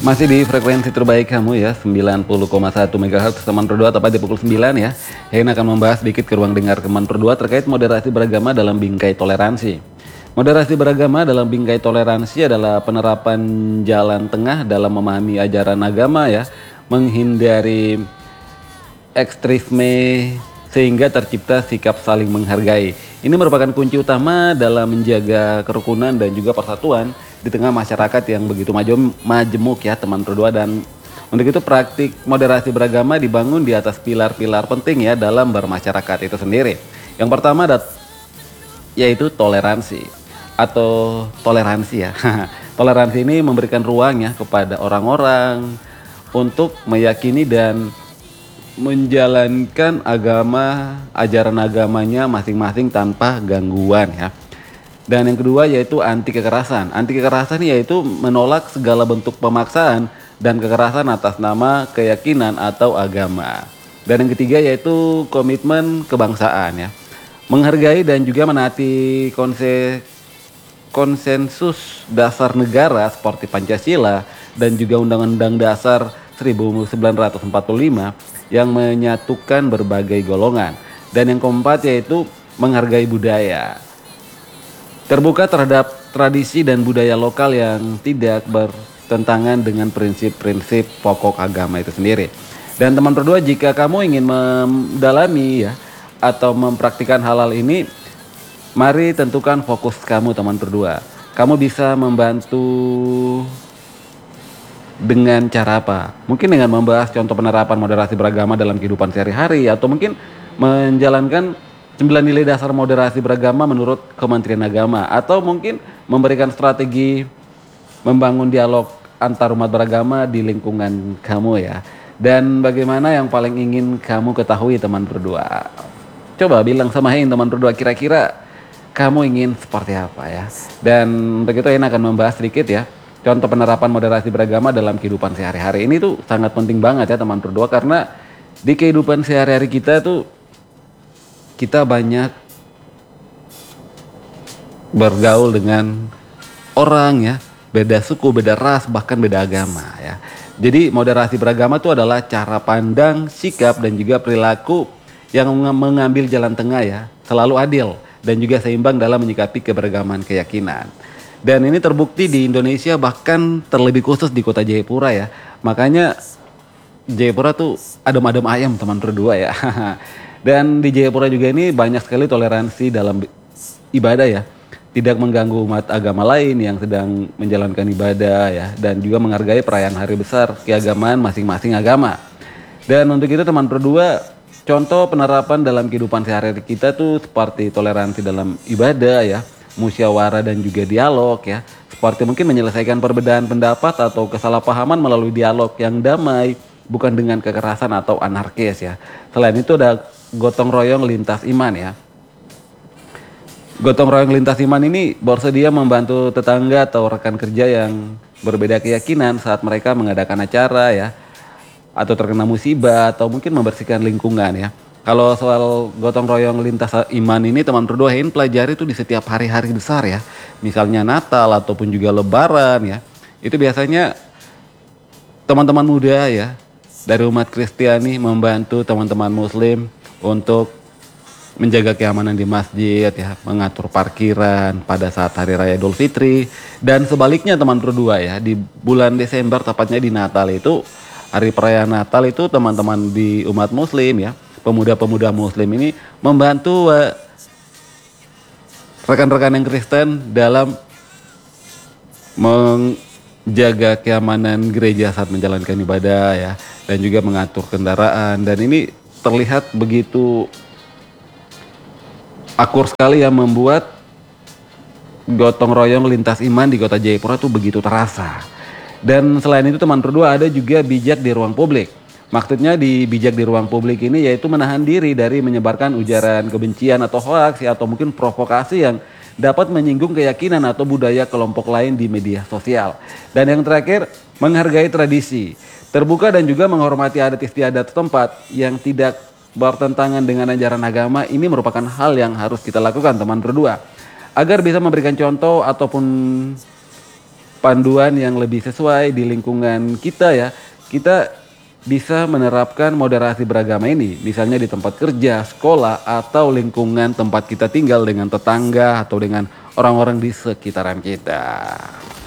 Masih di frekuensi terbaik kamu ya, 90,1 MHz teman berdua, tepat di pukul 9 ya. Hein akan membahas sedikit ke ruang dengar teman berdua terkait moderasi beragama dalam bingkai toleransi. Moderasi beragama dalam bingkai toleransi adalah penerapan jalan tengah dalam memahami ajaran agama ya, menghindari ekstremisme sehingga tercipta sikap saling menghargai. Ini merupakan kunci utama dalam menjaga kerukunan dan juga persatuan di tengah masyarakat yang begitu majemuk ya teman berdua. Dan untuk itu praktik moderasi beragama dibangun di atas pilar-pilar penting ya dalam bermasyarakat itu sendiri. Yang pertama yaitu toleransi atau toleransi ya. Toleransi ini memberikan ruang ya kepada orang-orang untuk meyakini dan menjalankan ajaran agamanya masing-masing tanpa gangguan ya. Dan yang kedua yaitu anti kekerasan. Anti kekerasan yaitu menolak segala bentuk pemaksaan dan kekerasan atas nama keyakinan atau agama. Dan yang ketiga yaitu komitmen kebangsaan ya. Menghargai dan juga menaati konsensus dasar negara seperti Pancasila dan juga Undang-Undang Dasar 1945 yang menyatukan berbagai golongan. Dan yang keempat yaitu menghargai budaya. Terbuka terhadap tradisi dan budaya lokal yang tidak bertentangan dengan prinsip-prinsip pokok agama itu sendiri. Dan teman berdua, jika kamu ingin mendalami ya atau mempraktikkan halal ini, mari tentukan fokus kamu teman berdua. Kamu bisa membantu dengan cara apa? Mungkin dengan membahas contoh penerapan moderasi beragama dalam kehidupan sehari-hari, atau mungkin menjalankan 9 nilai dasar moderasi beragama menurut Kementerian Agama, atau mungkin memberikan strategi membangun dialog antar umat beragama di lingkungan kamu ya. Dan bagaimana yang paling ingin kamu ketahui teman berdua? Coba bilang sama Hein teman berdua, kira-kira kamu ingin seperti apa ya? Dan begitu Hein akan membahas sedikit ya contoh penerapan moderasi beragama dalam kehidupan sehari-hari. Ini tuh sangat penting banget ya teman berdua, karena di kehidupan sehari-hari kita tuh kita banyak bergaul dengan orang ya, beda suku, beda ras, bahkan beda agama ya. Jadi moderasi beragama itu adalah cara pandang, sikap dan juga perilaku yang mengambil jalan tengah ya, selalu adil dan juga seimbang dalam menyikapi keberagaman keyakinan. Dan ini terbukti di Indonesia, bahkan terlebih khusus di kota Jayapura ya. Makanya Jayapura tuh adem-adem ayam teman berdua ya. Dan di Jayapura juga ini banyak sekali toleransi dalam ibadah ya. Tidak mengganggu umat agama lain yang sedang menjalankan ibadah ya. Dan juga menghargai perayaan hari besar keagamaan masing-masing agama. Dan untuk itu teman berdua, contoh penerapan dalam kehidupan sehari-hari kita tuh seperti toleransi dalam ibadah ya, musyawarah dan juga dialog ya, seperti mungkin menyelesaikan perbedaan pendapat atau kesalahpahaman melalui dialog yang damai, bukan dengan kekerasan atau anarkis ya. Selain itu ada gotong royong lintas iman ya. Gotong royong lintas iman ini bersedia membantu tetangga atau rekan kerja yang berbeda keyakinan saat mereka mengadakan acara ya, atau terkena musibah, atau mungkin membersihkan lingkungan ya. Kalau soal gotong royong lintas iman ini teman berdua, Hein pelajari itu di setiap hari-hari besar ya. Misalnya Natal ataupun juga Lebaran ya. Itu biasanya teman-teman muda ya dari umat Kristiani membantu teman-teman Muslim untuk menjaga keamanan di masjid ya, mengatur parkiran pada saat hari raya Idul Fitri. Dan sebaliknya teman berdua ya, di bulan Desember tepatnya di Natal itu, hari perayaan Natal itu teman-teman di umat Muslim ya, pemuda-pemuda Muslim ini membantu rekan-rekan yang Kristen dalam menjaga keamanan gereja saat menjalankan ibadah ya, dan juga mengatur kendaraan. Dan ini terlihat begitu akur sekali yang membuat gotong royong lintas iman di kota Jayapura tuh begitu terasa. Dan selain itu teman berdua, ada juga bijak di ruang publik. Maksudnya di bijak di ruang publik ini yaitu menahan diri dari menyebarkan ujaran kebencian atau hoaks ya, atau mungkin provokasi yang dapat menyinggung keyakinan atau budaya kelompok lain di media sosial. Dan yang terakhir, menghargai tradisi, terbuka dan juga menghormati adat istiadat setempat yang tidak bertentangan dengan ajaran agama. Ini merupakan hal yang harus kita lakukan teman berdua, agar bisa memberikan contoh ataupun panduan yang lebih sesuai di lingkungan kita ya, kita bisa menerapkan moderasi beragama ini. Misalnya di tempat kerja, sekolah, atau lingkungan tempat kita tinggal dengan tetangga atau dengan orang-orang di sekitaran kita.